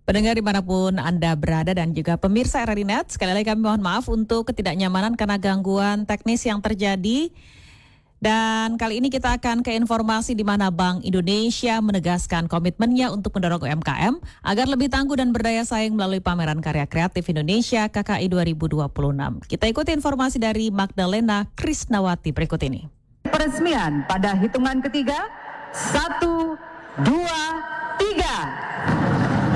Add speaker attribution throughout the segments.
Speaker 1: Pendengar dimanapun Anda berada dan juga pemirsa RRI Net, sekali lagi kami mohon maaf untuk ketidaknyamanan karena gangguan teknis yang terjadi. Dan kali ini kita akan ke informasi di mana Bank Indonesia menegaskan komitmennya untuk mendorong UMKM agar lebih tangguh dan berdaya saing melalui pameran karya kreatif Indonesia KKI 2026. Kita ikuti informasi dari Magdalena Krisnawati berikut ini.
Speaker 2: Peresmian pada hitungan ketiga, 1, 2, 3.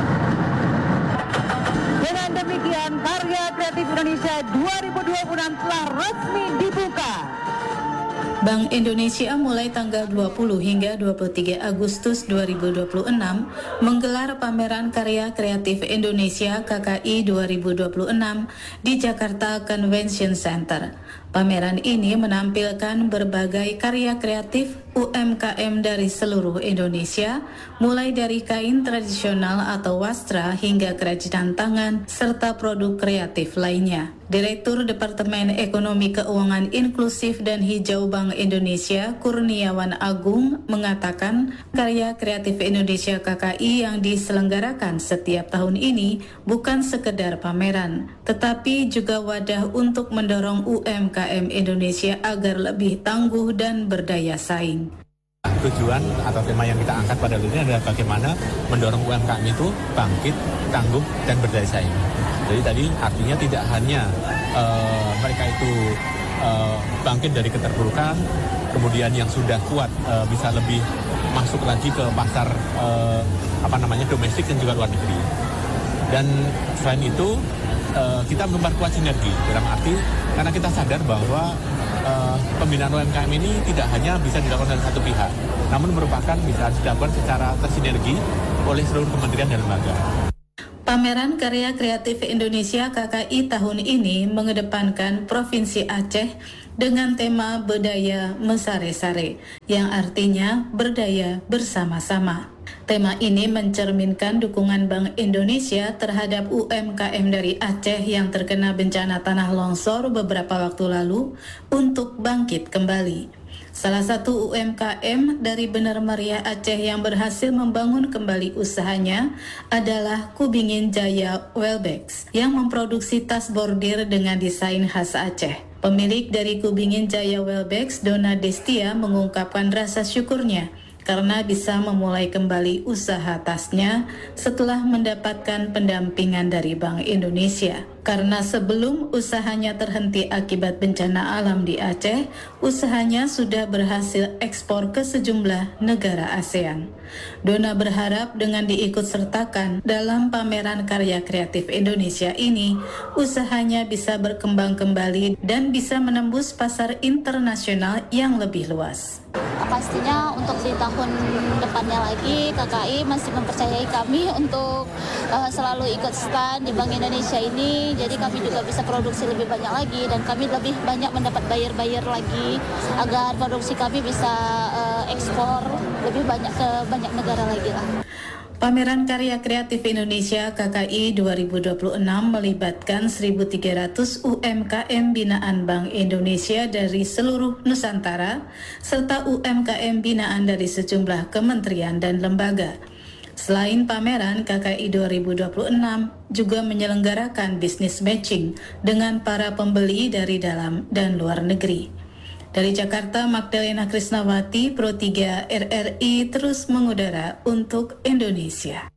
Speaker 2: Dengan demikian, Karya Kreatif Indonesia 2026 telah resmi dibuka.
Speaker 3: Bank Indonesia mulai tanggal 20 hingga 23 Agustus 2026 menggelar pameran Karya Kreatif Indonesia KKI 2026 di Jakarta Convention Center. Pameran ini menampilkan berbagai karya kreatif UMKM dari seluruh Indonesia, mulai dari kain tradisional atau wastra hingga kerajinan tangan, serta produk kreatif lainnya. Direktur Departemen Ekonomi Keuangan Inklusif dan Hijau Bank Indonesia, Kurniawan Agung, mengatakan Karya Kreatif Indonesia KKI yang diselenggarakan setiap tahun ini bukan sekedar pameran, tetapi juga wadah untuk mendorong UMKM Indonesia agar lebih tangguh dan berdaya saing.
Speaker 4: Tujuan atau tema yang kita angkat pada hari ini adalah bagaimana mendorong UMKM itu bangkit, tangguh, dan berdaya saing. Jadi tadi artinya tidak hanya mereka itu bangkit dari keterpurukan, kemudian yang sudah kuat bisa lebih masuk lagi ke pasar domestik dan juga luar negeri. Dan selain itu kita memperkuat sinergi dalam arti karena kita sadar bahwa pembinaan UMKM ini tidak hanya bisa dilakukan oleh satu pihak, namun merupakan bisa dilakukan secara tersinergi oleh seluruh kementerian dan lembaga.
Speaker 3: Pameran Karya Kreatif Indonesia KKI tahun ini mengedepankan Provinsi Aceh dengan tema Bedaya Mesare-sare, yang artinya berdaya bersama-sama. Tema ini mencerminkan dukungan Bank Indonesia terhadap UMKM dari Aceh yang terkena bencana tanah longsor beberapa waktu lalu untuk bangkit kembali. Salah satu UMKM dari Benar Meriah Aceh yang berhasil membangun kembali usahanya adalah Kubingin Jaya Welbex yang memproduksi tas bordir dengan desain khas Aceh. Pemilik dari Kubingin Jaya Welbex, Dona Destia, mengungkapkan rasa syukurnya karena bisa memulai kembali usaha tasnya setelah mendapatkan pendampingan dari Bank Indonesia. Karena sebelum usahanya terhenti akibat bencana alam di Aceh, usahanya sudah berhasil ekspor ke sejumlah negara ASEAN. Dona berharap dengan diikutsertakan dalam pameran Karya Kreatif Indonesia ini, usahanya bisa berkembang kembali dan bisa menembus pasar internasional yang lebih luas.
Speaker 5: Pastinya untuk di tahun depannya lagi KKI masih mempercayai kami untuk selalu ikut stand di Bank Indonesia ini, jadi kami juga bisa produksi lebih banyak lagi dan kami lebih banyak mendapat buyer lagi agar produksi kami bisa ekspor lebih banyak ke banyak negara lagi lah.
Speaker 3: Pameran Karya Kreatif Indonesia KKI 2026 melibatkan 1.300 UMKM binaan Bank Indonesia dari seluruh Nusantara, serta UMKM binaan dari sejumlah kementerian dan lembaga. Selain pameran, KKI 2026 juga menyelenggarakan business matching dengan para pembeli dari dalam dan luar negeri. Dari Jakarta, Magdalena Krisnawati, Pro 3 RRI terus mengudara untuk Indonesia.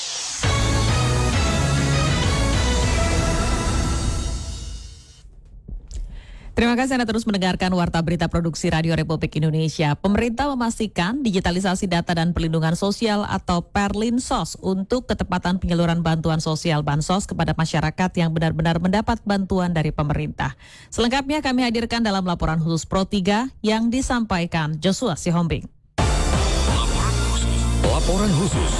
Speaker 1: Terima kasih Anda terus mendengarkan Warta Berita Produksi Radio Republik Indonesia. Pemerintah memastikan digitalisasi data dan perlindungan sosial atau Perlinsos untuk ketepatan penyaluran bantuan sosial Bansos kepada masyarakat yang benar-benar mendapat bantuan dari pemerintah. Selengkapnya kami hadirkan dalam laporan khusus Pro 3 yang disampaikan Joshua Sihombing.
Speaker 6: Laporan khusus.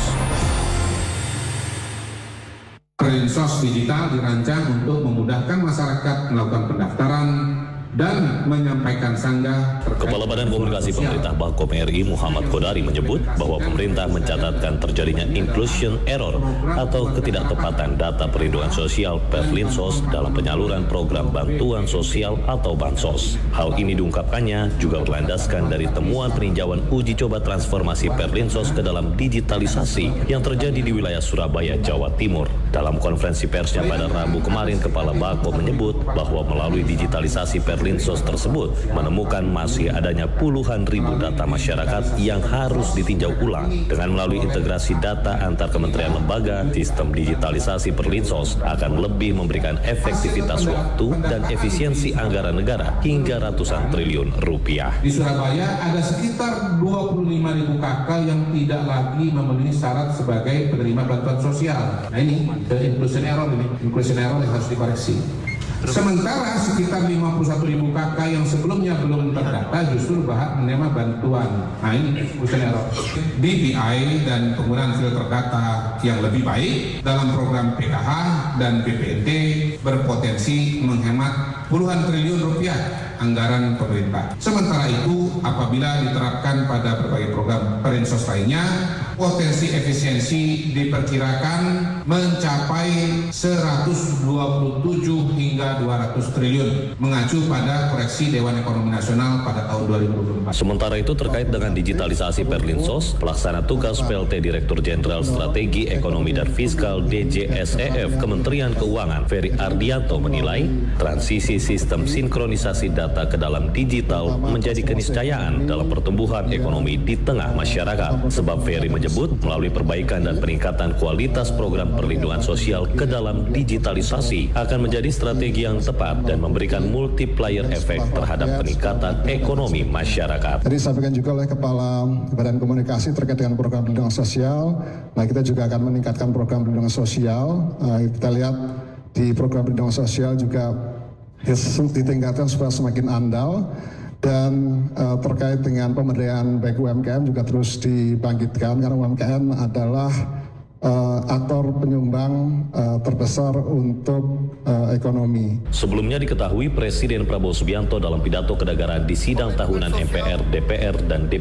Speaker 7: Perlinsos digital dirancang untuk memudahkan masyarakat melakukan pendaftaran,
Speaker 6: dan menyampaikan sanggah.
Speaker 7: Kepala Badan Komunikasi Pemerintah Bakom RI Muhammad Kodari menyebut bahwa pemerintah mencatatkan terjadinya inclusion error atau ketidaktepatan data perlindungan sosial Perlinsos dalam penyaluran program bantuan sosial atau Bansos. Hal ini diungkapkannya juga berlandaskan dari temuan peninjauan uji coba transformasi Perlinsos ke dalam digitalisasi yang terjadi di wilayah Surabaya, Jawa Timur. Dalam konferensi persnya pada Rabu kemarin, Kepala Bakom menyebut bahwa melalui digitalisasi Perlinsos tersebut menemukan masih adanya puluhan ribu data masyarakat yang harus ditinjau ulang. Dengan melalui integrasi data antar kementerian lembaga, sistem digitalisasi Perlinsos akan lebih memberikan efektivitas waktu dan efisiensi anggaran negara hingga ratusan triliun rupiah.
Speaker 6: Di Surabaya ada sekitar 25.000 KK yang tidak lagi memenuhi syarat sebagai penerima bantuan sosial. Nah ini inclusion error yang harus dikoreksi. Sementara sekitar 51.000 KK yang sebelumnya belum terdata justru berhak menerima bantuan. Nah ini inclusion error. DPI dan penggunaan filter data yang lebih baik dalam program PKH dan BPNT berpotensi menghemat puluhan triliun rupiah anggaran pemerintah. Sementara itu, apabila diterapkan pada berbagai program Perlinsos lainnya, potensi efisiensi diperkirakan mencapai 127 hingga 200 triliun, mengacu pada koreksi Dewan Ekonomi Nasional pada tahun 2024.
Speaker 7: Sementara itu terkait dengan digitalisasi Perlinsos, pelaksana tugas PLT Direktur Jenderal Strategi Ekonomi dan Fiskal DJSEF Kementerian Keuangan Ferry Ardianto menilai transisi sistem sinkronisasi data ke dalam digital menjadi keniscayaan dalam pertumbuhan ekonomi di tengah masyarakat. Sebab Ferry menyebut melalui perbaikan dan peningkatan kualitas program perlindungan sosial ke dalam digitalisasi akan menjadi strategi yang tepat dan memberikan multiplier efek terhadap peningkatan ekonomi masyarakat.
Speaker 8: Tadi disampaikan juga oleh Kepala Badan Komunikasi terkait dengan program perlindungan sosial. Nah, kita juga akan meningkatkan program perlindungan sosial. Kita lihat di program perlindungan sosial juga ditingkatkan supaya semakin andal. Dan terkait dengan pemberdayaan baik UMKM juga terus dibangkitkan karena UMKM adalah aktor penyumbang terbesar untuk ekonomi.
Speaker 7: Sebelumnya diketahui Presiden Prabowo Subianto dalam pidato kenegaraan di sidang tahunan MPR, DPR, dan DPR